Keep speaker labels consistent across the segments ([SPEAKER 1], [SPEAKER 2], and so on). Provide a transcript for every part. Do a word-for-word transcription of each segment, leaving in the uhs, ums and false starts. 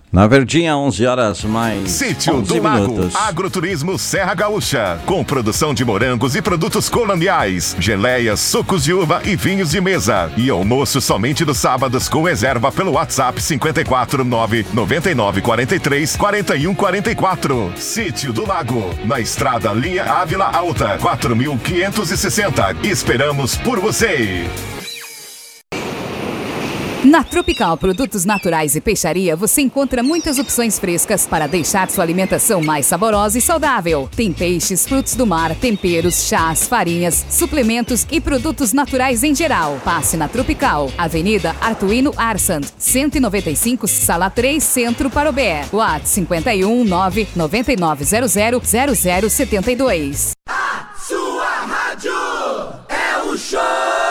[SPEAKER 1] Na Verdinha, onze horas mais
[SPEAKER 2] Sítio do Lago, Agroturismo Serra Gaúcha, com produção de morangos e produtos coloniais, geleias, sucos de uva e vinhos de mesa. E almoço somente nos sábados com reserva pelo WhatsApp cinco quatro nove nove nove quatro três quatro um quatro quatro. Sítio do Lago, na estrada Linha Ávila Alta, quatro mil quinhentos e sessenta. Esperamos por você!
[SPEAKER 3] Na Tropical Produtos Naturais e Peixaria, você encontra muitas opções frescas para deixar sua alimentação mais saborosa e saudável. Tem peixes, frutos do mar, temperos, chás, farinhas, suplementos e produtos naturais em geral. Passe na Tropical, Avenida Artuino Arsand, cento e noventa e cinco, Sala três, Centro, Parobé. WhatsApp cinco um nove nove nove zero zero zero zero sete dois.
[SPEAKER 4] A sua rádio é o show!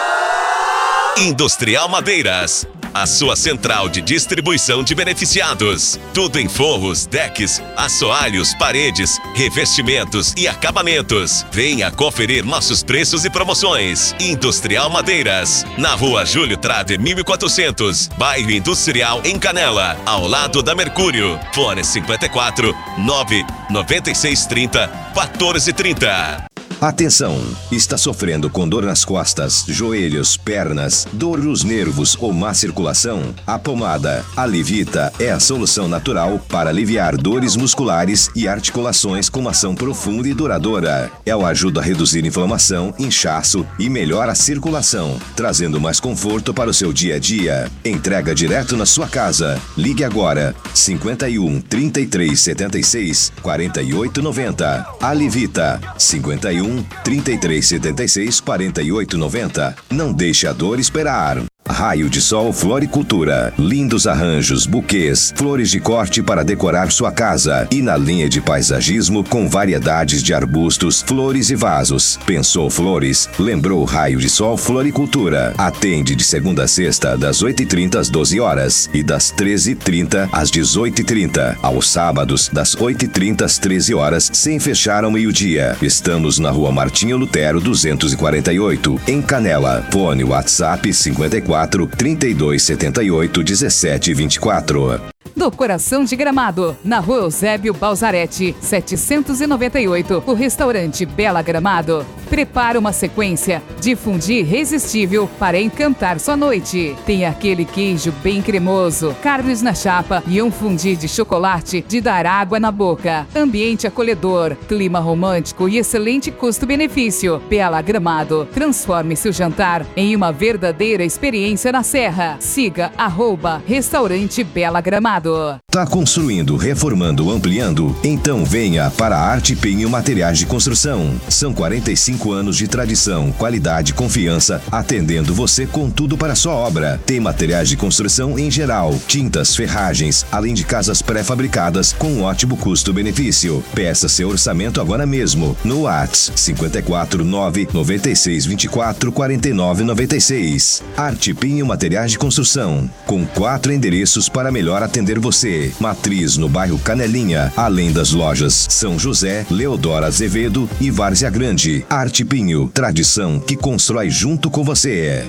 [SPEAKER 5] Industrial Madeiras, a sua central de distribuição de beneficiados. Tudo em forros, decks, assoalhos, paredes, revestimentos e acabamentos. Venha conferir nossos preços e promoções. Industrial Madeiras, na Rua Júlio Trade mil e quatrocentos, Bairro Industrial em Canela, ao lado da Mercúrio. Fone cinco quatro nove nove seis três zero quatorze trinta.
[SPEAKER 6] Atenção! Está sofrendo com dor nas costas, joelhos, pernas, dor nos nervos ou má circulação? A pomada Alivita é a solução natural para aliviar dores musculares e articulações com uma ação profunda e duradoura. Ela ajuda a reduzir inflamação, inchaço e melhora a circulação, trazendo mais conforto para o seu dia a dia. Entrega direto na sua casa. Ligue agora cinco um, trinta e três, setenta e seis, quarenta e oito, noventa. Alivita cinco um, trinta e três, setenta e seis, quarenta e oito, noventa. Não deixe a dor esperar. Raio de Sol Floricultura. Lindos arranjos, buquês, flores de corte para decorar sua casa. E na linha de paisagismo com variedades de arbustos, flores e vasos. Pensou flores? Lembrou Raio de Sol Floricultura. Atende de segunda a sexta, das oito e trinta às doze horas e das treze e trinta às dezoito e trinta. Aos sábados, das oito e trinta às treze horas, sem fechar ao meio-dia. Estamos na Rua Martinho Lutero, duzentos e quarenta e oito, em Canela. Fone WhatsApp cinco quatro, trinta e dois, setenta e oito, dezessete, vinte e quatro.
[SPEAKER 3] Do Coração de Gramado, na Rua Eusébio Balzarete, setecentos e noventa e oito, o restaurante Bela Gramado prepara uma sequência de fundi irresistível para encantar sua noite. Tem aquele queijo bem cremoso, carnes na chapa e um fundi de chocolate de dar água na boca. Ambiente acolhedor, clima romântico e excelente custo-benefício. Bela Gramado, transforme seu jantar em uma verdadeira experiência na Serra. Siga arroba Restaurante Bela Gramado.
[SPEAKER 6] Tá construindo, reformando, ampliando? Então venha para a Arte Pinho Materiais de Construção. São quarenta e cinco anos de tradição, qualidade, confiança, atendendo você com tudo para a sua obra. Tem materiais de construção em geral, tintas, ferragens, além de casas pré-fabricadas com um ótimo custo-benefício. Peça seu orçamento agora mesmo no WhatsApp cinco quatro nove nove seis vinte e quatro quarenta e nove noventa e seis. Arte Pinho Materiais de Construção, com quatro endereços para melhor atender você. Matriz no bairro Canelinha, além das lojas São José, Leodoro Azevedo e Várzea Grande. Arte Pinho, tradição que constrói junto com você.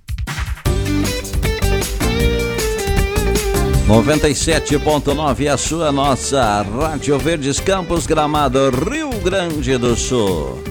[SPEAKER 1] noventa e sete ponto nove, a sua, nossa Rádio Verdes Campos, Gramado, Rio Grande do Sul.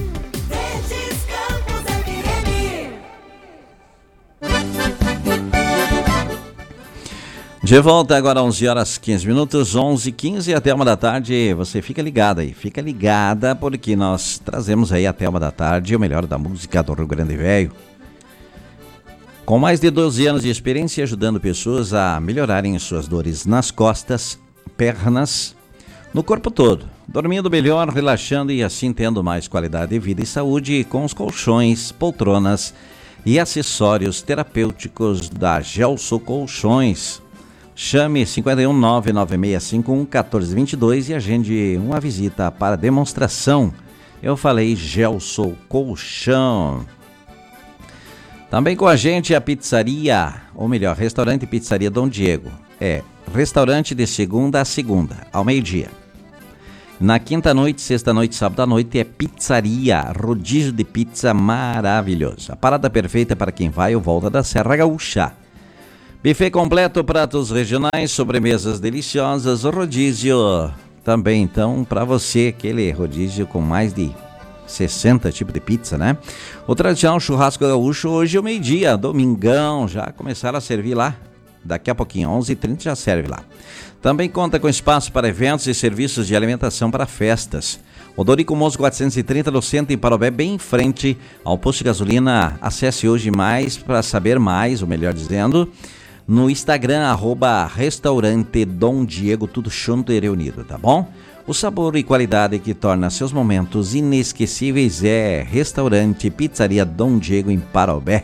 [SPEAKER 1] De volta agora, onze horas quinze minutos, onze e quinze, até uma da tarde. Você fica ligado aí, fica ligada, porque nós trazemos aí até uma da tarde o melhor da música do Rio Grande Velho. Com mais de doze anos de experiência, ajudando pessoas a melhorarem suas dores nas costas, pernas, no corpo todo. Dormindo melhor, relaxando e assim tendo mais qualidade de vida e saúde com os colchões, poltronas e acessórios terapêuticos da Gelso Colchões. Chame cinco um nove nove seis cinco um um quatro dois dois e agende uma visita para demonstração. Eu falei Gelso Colchão. Também com a gente a pizzaria, ou melhor, restaurante e pizzaria Dom Diego. É restaurante de segunda a segunda, ao meio-dia. Na quinta-noite, sexta-noite, sábado-à-noite é pizzaria, rodízio de pizza maravilhoso. A parada perfeita para quem vai ou volta da Serra Gaúcha. Buffet completo, pratos regionais, sobremesas deliciosas, rodízio também, então, para você, aquele rodízio com mais de sessenta tipos de pizza, né? O tradicional churrasco gaúcho hoje é o meio-dia, domingão, já começaram a servir lá. Daqui a pouquinho, onze e trinta, já serve lá. Também conta com espaço para eventos e serviços de alimentação para festas. Odorico Moço quatrocentos e trinta, no centro, em Parobé, bem em frente ao posto de gasolina. Acesse hoje mais para saber mais, ou melhor dizendo, no Instagram, arroba restaurante Dom Diego, tudo junto e reunido, tá bom? O sabor e qualidade que torna seus momentos inesquecíveis é Restaurante Pizzaria Dom Diego, em Parobé.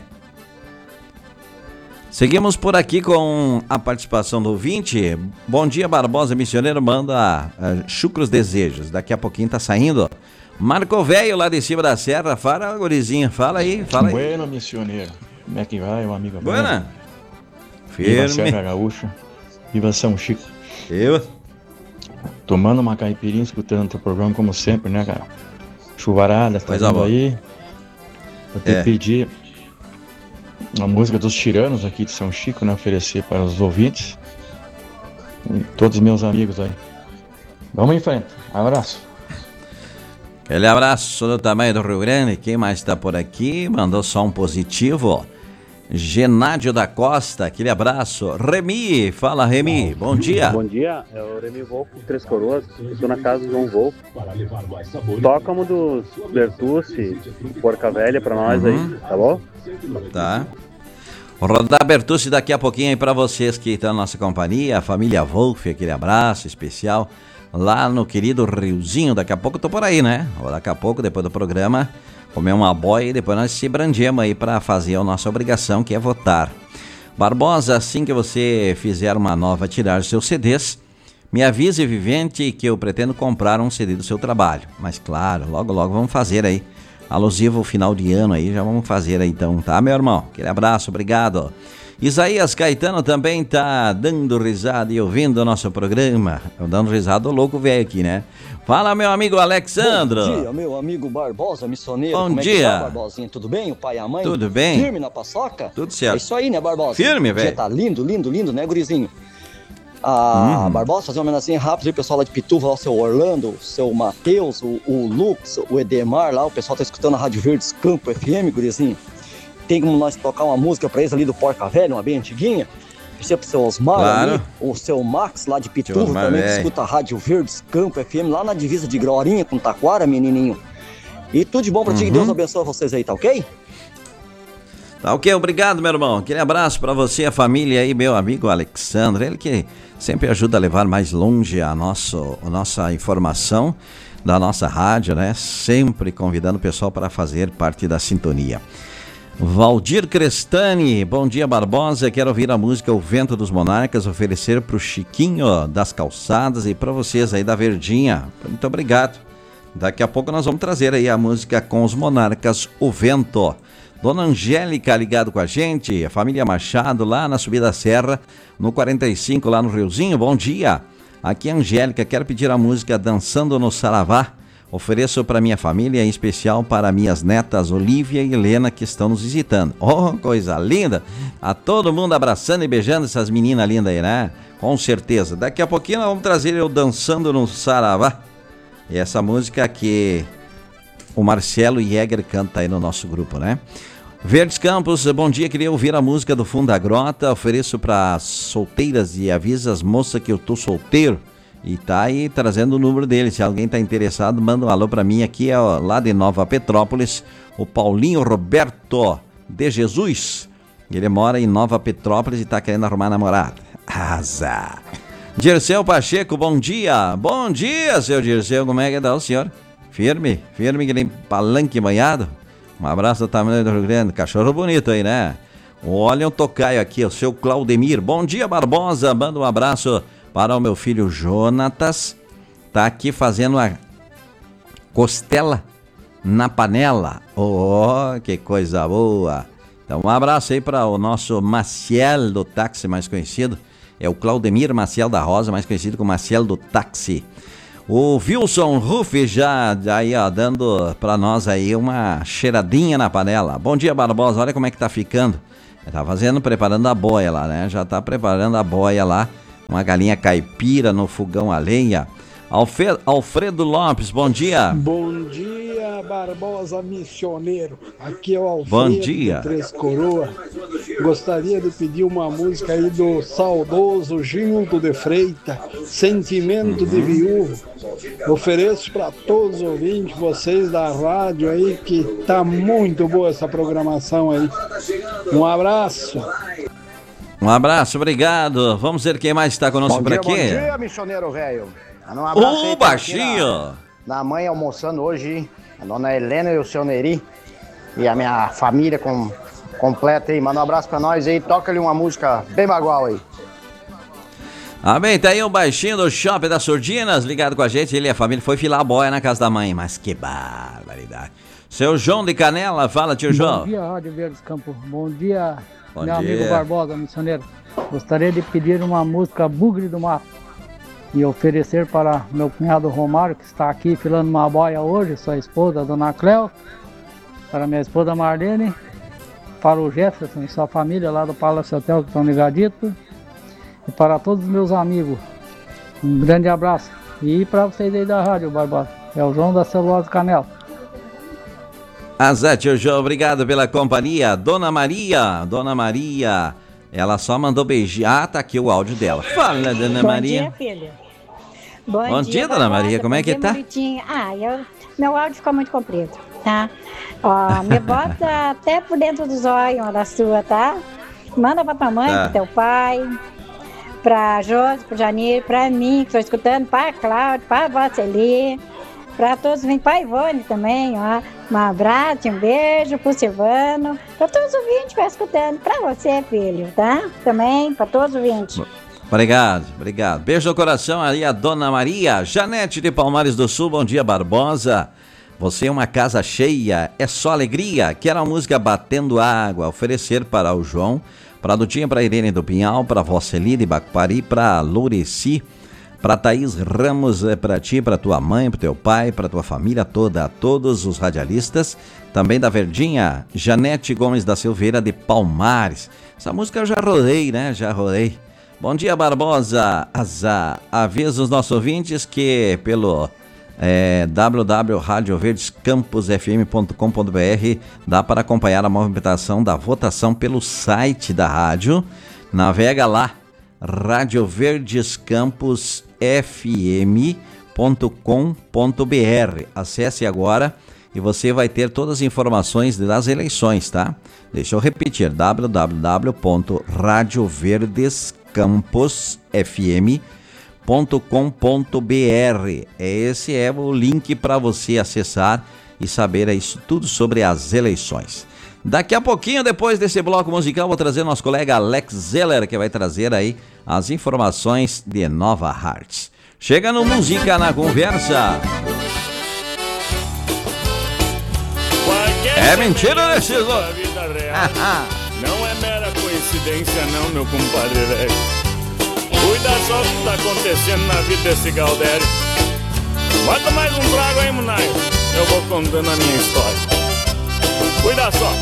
[SPEAKER 1] Seguimos por aqui com a participação do ouvinte. Bom dia, Barbosa Missioneiro, manda uh, chucros desejos. Daqui a pouquinho tá saindo. Marco Velho, lá de cima da serra. Fala, gurizinho, fala aí, fala aí.
[SPEAKER 7] Bueno, missioneiro. Como é que vai, meu amigo?
[SPEAKER 1] Buena.
[SPEAKER 7] Firme. Viva Serra Gaúcha. Viva São Chico.
[SPEAKER 1] Eu.
[SPEAKER 7] Tomando uma caipirinha, escutando teu programa como sempre, né, cara? Chuvarada, tá vindo aí. Vou ter que pedir a música dos tiranos aqui de São Chico, né? Oferecer para os ouvintes e todos os meus amigos aí. Vamos em frente. Abraço.
[SPEAKER 1] Aquele abraço do tamanho do Rio Grande. Quem mais está por aqui? Mandou só um positivo. Genádio da Costa, aquele abraço. Remi, fala Remi, bom dia.
[SPEAKER 8] Bom dia, é o Remi Wolf, Três Coroas, estou na casa do João Wolf. Toca um dos Bertucci, Porca Velha pra nós uhum. aí, tá bom?
[SPEAKER 1] Tá. Vou rodar Bertucci daqui a pouquinho aí pra vocês que estão na nossa companhia, a família Wolf, aquele abraço especial lá no querido Riozinho. Daqui a pouco eu tô por aí, né? Ou daqui a pouco, depois do programa, comer uma boia e depois nós se brandemos aí para fazer a nossa obrigação, que é votar. Barbosa, assim que você fizer uma nova tiragem dos seus C Ds, me avise, Vivente, que eu pretendo comprar um C D do seu trabalho. Mas claro, logo logo vamos fazer aí, alusivo ao final de ano aí, já vamos fazer aí então, tá, meu irmão? Aquele abraço, obrigado. Isaías Caetano também tá dando risada e ouvindo o nosso programa. Eu dando risada, o louco velho aqui, né? Fala, meu amigo Alexandro.
[SPEAKER 9] Bom dia, meu amigo Barbosa, missioneiro.
[SPEAKER 1] Bom
[SPEAKER 9] Como
[SPEAKER 1] dia.
[SPEAKER 9] É que tá, Barbosinha? Tudo bem? O pai e a mãe?
[SPEAKER 1] Tudo bem.
[SPEAKER 9] Firme na paçoca?
[SPEAKER 1] Tudo certo.
[SPEAKER 9] É isso aí, né, Barbosa?
[SPEAKER 1] Firme, velho.
[SPEAKER 9] Tá lindo, lindo, lindo, né, gurizinho? Ah,
[SPEAKER 1] Uhum.
[SPEAKER 9] Barbosa, fazer uma homenagem rápida aí, o pessoal lá de Pituva, lá, o seu Orlando, o seu Matheus, o, o Lux, o Edemar lá, o pessoal tá escutando a Rádio Verdes Campo F M, gurizinho. Tem como nós tocar uma música pra eles ali do Porca Velha, uma bem antiguinha? Você pro seu Osmar
[SPEAKER 1] Claro.
[SPEAKER 9] ali, o seu Max lá de Pituva
[SPEAKER 1] Osmar,
[SPEAKER 9] também, que
[SPEAKER 1] véio.
[SPEAKER 9] escuta a Rádio Verdes Campo F M, lá na divisa de Grorinha com Taquara, menininho. E tudo de bom pra ti, que
[SPEAKER 1] Uhum.
[SPEAKER 9] Deus abençoe vocês aí, tá ok?
[SPEAKER 1] Tá ok, obrigado, meu irmão. Aquele abraço pra você, a família aí, meu amigo Alexandre, ele que sempre ajuda a levar mais longe a, nosso, a nossa informação da nossa rádio, né? Sempre convidando o pessoal para fazer parte da sintonia. Valdir Crestani, bom dia, Barbosa, quero ouvir a música O Vento dos Monarcas, oferecer pro Chiquinho das Calçadas e para vocês aí da Verdinha. Muito obrigado. Daqui a pouco nós vamos trazer aí a música com os Monarcas, O Vento. Dona Angélica ligado com a gente, a família Machado lá na Subida da Serra, no quarenta e cinco lá no Riozinho, bom dia. Aqui é a Angélica, quero pedir a música Dançando no Saravá. Ofereço para minha família, em especial para minhas netas Olívia e Helena, que estão nos visitando. Oh, coisa linda! A todo mundo abraçando e beijando essas meninas lindas aí, né? Com certeza. Daqui a pouquinho nós vamos trazer eu Dançando no Saravá. E essa música que o Marcelo Jäger canta aí no nosso grupo, né? Verdes Campos, bom dia, queria ouvir a música do Fundo da Grota. Ofereço para solteiras e avisa as moças que eu tô solteiro. E tá aí trazendo o número dele. Se alguém tá interessado, manda um alô pra mim. Aqui é ó, lá de Nova Petrópolis, o Paulinho Roberto de Jesus. Ele mora em Nova Petrópolis e tá querendo arrumar namorada. Azar. Dirceu Pacheco, bom dia. Bom dia, seu Dirceu. Como é que tá o senhor? Firme, firme que nem palanque banhado. Um abraço do tamanho do Rio Grande. Cachorro bonito aí, né? Olha o tocaio aqui, o seu Claudemir. Bom dia, Barbosa. Manda um abraço para o meu filho Jonatas, tá aqui fazendo a costela na panela. Oh, que coisa boa. Então um abraço aí para o nosso Maciel do táxi, mais conhecido. É o Claudemir Maciel da Rosa, mais conhecido como Maciel do táxi. O Wilson Ruff já, já aí, ó, dando para nós aí uma cheiradinha na panela. Bom dia, Barbosa, olha como é que tá ficando Tá fazendo, preparando a boia lá, né? Já tá preparando a boia lá. Uma galinha caipira no fogão a lenha. Alfe- Alfredo Lopes, bom dia.
[SPEAKER 10] Bom dia, Barbosa Missioneiro. Aqui é o Alfredo
[SPEAKER 1] Bom dia.
[SPEAKER 10] de Três Coroas. Gostaria de pedir uma música aí do saudoso Gildo de Freitas, Sentimento uhum. de Viúvo. Ofereço para todos os ouvintes, vocês da rádio aí, que tá muito boa essa programação aí. Um abraço.
[SPEAKER 1] Um abraço, obrigado. Vamos ver quem mais está conosco por aqui.
[SPEAKER 11] Bom dia, missioneiro velho.
[SPEAKER 1] Um Ô, baixinho!
[SPEAKER 11] Na, na mãe almoçando hoje, a dona Helena e o seu Neri e a minha família com, completa aí. Manda um abraço pra nós aí, toca-lhe uma música bem bagual aí.
[SPEAKER 1] Amém, tá aí o baixinho do Shopping das Surdinas, ligado com a gente. Ele e a família foi filar a boia na casa da mãe, mas que barbaridade. Seu João de Canela, fala, tio João.
[SPEAKER 12] Bom dia, Rádio Verdes Campo. Bom dia,
[SPEAKER 1] Bom
[SPEAKER 12] meu
[SPEAKER 1] dia.
[SPEAKER 12] amigo Barbosa, missioneiro. Gostaria de pedir uma música Bugre do Mato e oferecer para meu cunhado Romário, que está aqui filando uma boia hoje, sua esposa, a dona Cléo, para minha esposa Marlene, para o Jefferson e sua família lá do Palácio Hotel, que estão ligaditos, e para todos os meus amigos. Um grande abraço. E para vocês aí da rádio, Barbosa. É o João da Celulose Canela.
[SPEAKER 1] Azé, tio João, obrigado pela companhia. Dona Maria, Dona Maria, ela só mandou beijinho. Ah, tá aqui o áudio dela. Fala, Dona
[SPEAKER 13] Bom
[SPEAKER 1] Maria.
[SPEAKER 13] Bom dia, filho. Bom,
[SPEAKER 1] Bom dia, dia Dona Maria, como é que tá?
[SPEAKER 13] Bonitinho. Ah, eu, meu áudio ficou muito comprido, tá? Ó, me bota até por dentro dos olhos da sua, tá? Manda pra tua mãe, tá. Pro teu pai, pra Josi, pro Janir, pra mim, que estou escutando, pra Cláudio, pra Vaceli, pra todos, vem pra Ivone também, ó. Um abraço, um beijo pro Silvano, pra todos os ouvintes que estão escutando, pra você, filho, tá? Também, pra todos os ouvintes.
[SPEAKER 1] Obrigado, obrigado. Beijo no coração aí a Dona Maria. Janete de Palmares do Sul, bom dia, Barbosa. Você é uma casa cheia, é só alegria. Quero a música Batendo Água, oferecer para o João, para a Dutinha, para a Irene do Pinhal, para a Voceli de Bacupari, para a Loureci, para a Thaís Ramos, é para ti, para tua mãe, para teu pai, para tua família toda, a todos os radialistas, também da Verdinha, Janete Gomes da Silveira de Palmares. Essa música eu já rodei, né? Já rodei. Bom dia, Barbosa. Azar. Avisa os nossos ouvintes que pelo é, w w w ponto rádio verdes campus f m ponto com ponto b r dá para acompanhar a movimentação da votação pelo site da rádio. Navega lá, rádio verdes campus f m ponto com ponto b r. Acesse agora e você vai ter todas as informações das eleições, tá? Deixa eu repetir, w w w ponto rádio verdes campus f m ponto com ponto b r. Esse é o link para você acessar e saber isso tudo sobre as eleições. Daqui a pouquinho, depois desse bloco musical, vou trazer nosso colega Alex Zeller, que vai trazer aí as informações de Nova Hartz. Chega no Música na Conversa. É mentira, né, Ciso?
[SPEAKER 14] Não é mera coincidência não, meu compadre velho. Cuida só do que tá acontecendo na vida desse Galdério. Bota mais um trago aí, Munai. Eu vou contando a minha história. Cuida só.